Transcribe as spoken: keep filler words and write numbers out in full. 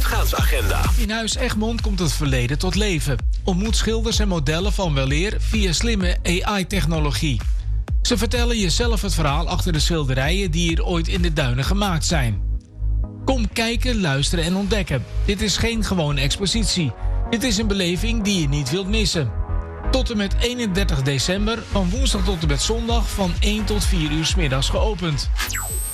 uitgaansagenda. In Huis Egmond komt het verleden tot leven. Ontmoet schilders en modellen van weleer via slimme A I-technologie. Ze vertellen je zelf het verhaal achter de schilderijen die hier ooit in de duinen gemaakt zijn. Kom kijken, luisteren en ontdekken. Dit is geen gewone expositie. Dit is een beleving die je niet wilt missen. Tot en met eenendertig december, van woensdag tot en met zondag, van één tot vier uur 's middags geopend.